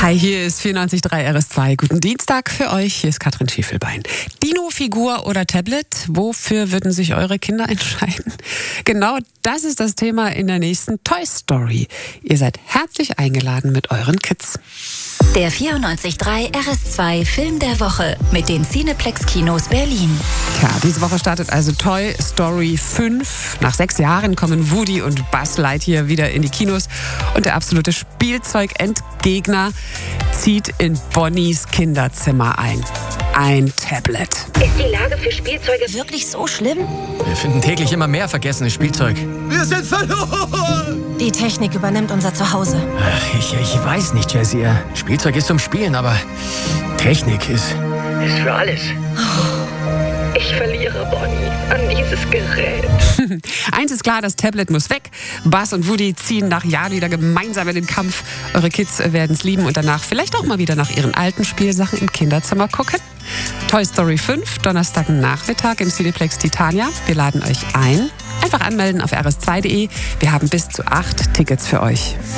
Hi, hier ist 94.3 RS2. Guten Dienstag für euch. Hier ist Katrin Schiefelbein. Dino-Figur oder Tablet? Wofür würden sich eure Kinder entscheiden? Genau das ist das Thema in der nächsten Toy Story. Ihr seid herzlich eingeladen mit euren Kids. Der 94.3 RS2 Film der Woche mit den Cineplex Kinos Berlin. Tja, diese Woche startet also Toy Story 5. Nach 6 Jahren kommen Woody und Buzz Lightyear wieder in die Kinos und der absolute Spielzeugentgegner zieht in Bonnies Kinderzimmer ein. Ein Tablet. Ist die Lage für Spielzeuge wirklich so schlimm? Wir finden täglich immer mehr vergessenes Spielzeug. Wir sind verloren! Die Technik übernimmt unser Zuhause. Ach, ich weiß nicht, Jessie. Spielzeug ist zum Spielen, aber Technik ist für alles. Ich verliere Bonnie an dieses Gerät. Eins ist klar, das Tablet muss weg. Buzz und Woody ziehen nach Jahren wieder gemeinsam in den Kampf. Eure Kids werden es lieben und danach vielleicht auch mal wieder nach ihren alten Spielsachen im Kinderzimmer gucken. Toy Story 5, Donnerstagnachmittag im Cineplex Titania. Wir laden euch ein. Einfach anmelden auf rs2.de. Wir haben bis zu 8 Tickets für euch.